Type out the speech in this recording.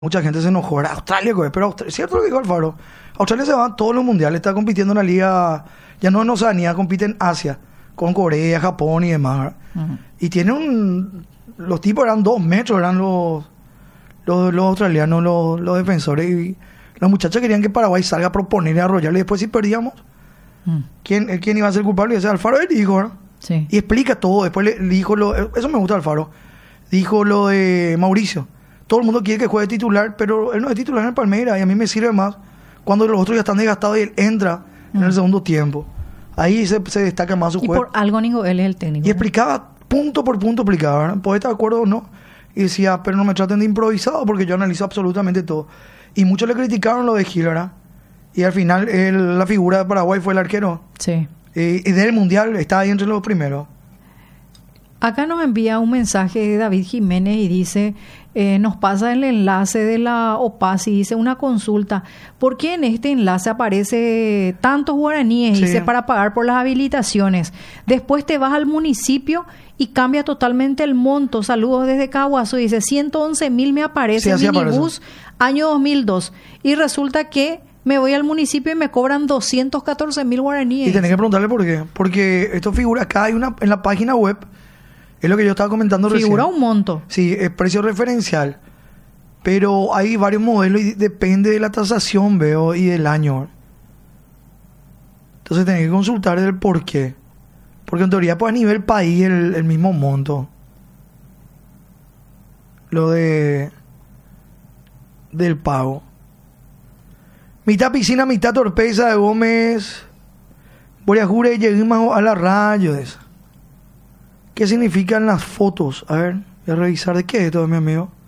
Mucha gente se enojó. Era Australia, güey, pero es cierto lo que dijo Alfaro. Australia se va a todos los mundiales, está compitiendo en la liga, ya no en Oceanía, compite en Asia, con Corea, Japón y demás. Ujú. Y tiene los tipos eran 2 metros, eran los australianos, los defensores. Y los muchachos querían que Paraguay salga a proponer y a arrollarle. Y después si perdíamos, ¿quién iba a ser culpable? Ese Alfaro, él dijo, ¿no? Sí. Y explica todo. Después le dijo eso me gusta Alfaro. Dijo lo de Mauricio. Todo el mundo quiere que juegue titular, pero él no es titular en el Palmeiras y a mí me sirve más cuando los otros ya están desgastados y él entra en el segundo tiempo. Ahí se destaca más su Y juego. por algo, Nico, él es el técnico. Y explicaba punto por punto, explicaba, ¿verdad? ¿Podés estar de acuerdo o no? Y decía, pero no me traten de improvisado porque yo analizo absolutamente todo. Y muchos le criticaron lo de Gil, ¿verdad? Y al final la figura de Paraguay fue el arquero. Sí. Y del Mundial está ahí entre los primeros. Acá nos envía un mensaje de David Jiménez y dice, nos pasa el enlace de la OPAS y dice una consulta. ¿Por qué en este enlace aparece tantos guaraníes? Sí. Dice, para pagar por las habilitaciones. Después te vas al municipio y cambia totalmente el monto. Saludos desde Caguaso. Dice, 111.000 me aparece Sí, así minibús, año 2002. Y resulta que me voy al municipio y me cobran 214.000 guaraníes. Y tenés que preguntarle por qué. Porque esto figura acá, hay una en la página web. Es lo que yo estaba comentando recién. Figura un monto. Sí, es precio referencial. Pero hay varios modelos y depende de la tasación, veo, y del año. Entonces tenés que consultar el por qué. Porque en teoría, pues a nivel país, el mismo monto. Lo del pago. Mitad piscina, mitad torpeza de Gómez. Voy a jurar llegué más a la radio de esa. ¿Qué significan las fotos? A ver, voy a revisar de qué es esto, mi amigo.